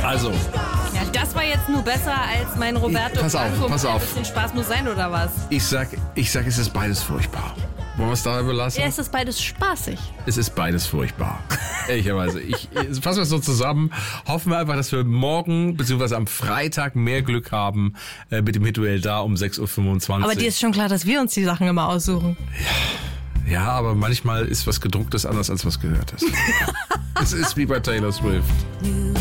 Also, Ja, das war jetzt nur besser als mein Roberto Pass auf, Blanco. pass auf. Ein bisschen Spaß muss sein, oder was? ich sag, es ist beides furchtbar. Wollen wir es dabei belassen? Ja, es ist beides spaßig. Es ist beides furchtbar. Ehrlicherweise. Fassen wir es so zusammen. Hoffen wir einfach, dass wir morgen bzw. am Freitag mehr Glück haben mit dem Rituell da um 6.25 Uhr. Aber dir ist schon klar, dass wir uns die Sachen immer aussuchen. Ja, aber manchmal ist was Gedrucktes anders als was Gehörtes. Es ist wie bei Taylor Swift.